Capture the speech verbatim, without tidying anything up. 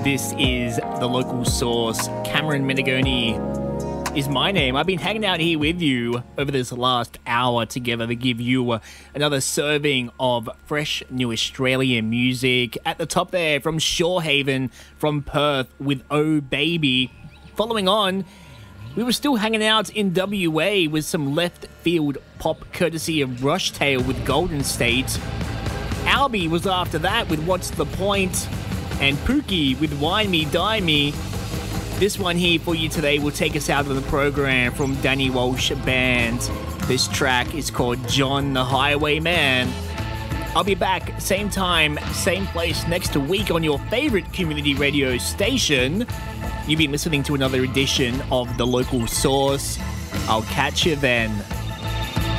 This is The Local Source. Cameron Menegoni is my name. I've been hanging out here with you over this last hour together to give you uh, another serving of fresh new Australian music. At the top there, from Shorehaven, from Perth, with Oh Baby. Following on, we were still hanging out in W A with some left field pop courtesy of Rushtail with Golden State. Albie was after that with What's the Point? And Pookie with Wine Me, Die Me. This one here for you today will take us out of the program from Danny Walsh Band. This track is called John the Highwayman. I'll be back same time, same place next week on your favorite community radio station. You've been listening to another edition of The Local Source. I'll catch you then.